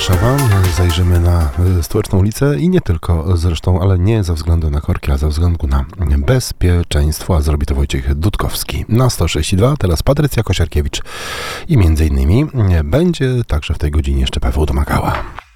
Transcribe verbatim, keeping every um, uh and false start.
Warszawa. Zajrzymy na Stołeczną ulicę i nie tylko zresztą, ale nie ze względu na korki, a ze względu na bezpieczeństwo, a zrobi to Wojciech Dudkowski. Na sto sześć dwa teraz Patrycja Kosiarkiewicz i między innymi będzie także w tej godzinie jeszcze Paweł Domagała.